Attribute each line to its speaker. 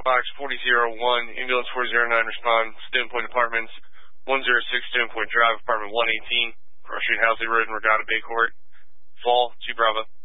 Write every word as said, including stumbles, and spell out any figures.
Speaker 1: box forty oh one, ambulance four oh nine, respond, Stone Point Apartments, one oh six Stone Point Drive, apartment one eighteen, Cross Street, Housley Road, in Regatta Bay Court. Fall, two Bravo.